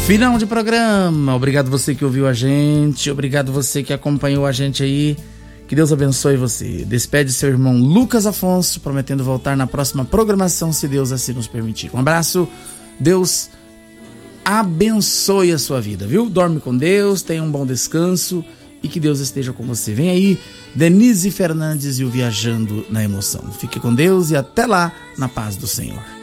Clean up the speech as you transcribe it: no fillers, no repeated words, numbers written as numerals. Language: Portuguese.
Final de programa. Obrigado você que ouviu a gente. Obrigado você que acompanhou a gente aí. Que Deus abençoe você. Despede seu irmão Lucas Afonso, prometendo voltar na próxima programação, se Deus assim nos permitir. Um abraço. Deus abençoe a sua vida, viu? Dorme com Deus, tenha um bom descanso e que Deus esteja com você. Vem aí, Denise Fernandes e o Viajando na Emoção. Fique com Deus e até lá, na paz do Senhor.